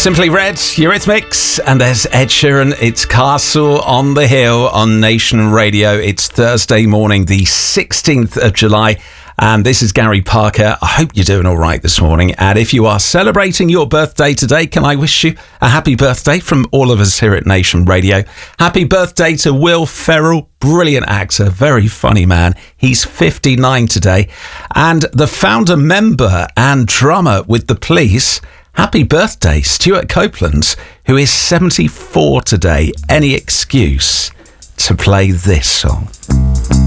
Simply Red, Eurythmics, and there's Ed Sheeran. It's Castle on the Hill on Nation Radio. It's Thursday morning, the 16th of July. And this is Gary Parker. I hope you're doing all right this morning. And if you are celebrating your birthday today, can I wish you a happy birthday from all of us here at Nation Radio. Happy birthday to Will Ferrell, brilliant actor, very funny man. He's 59 today. And the founder member and drummer with The Police, happy birthday, Stuart Copeland, who is 74 today. Any excuse to play this song?